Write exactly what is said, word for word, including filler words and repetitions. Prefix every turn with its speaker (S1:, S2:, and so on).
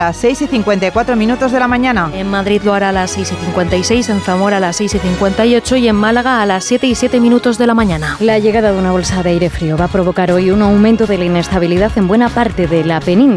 S1: A las seis y cincuenta y cuatro minutos de la mañana.
S2: En Madrid lo hará a las seis y cincuenta y seis, en Zamora a las seis y cincuenta y ocho y en Málaga a las siete y siete minutos de la mañana.
S3: La llegada de una bolsa de aire frío va a provocar hoy un aumento de la inestabilidad en buena parte de la península.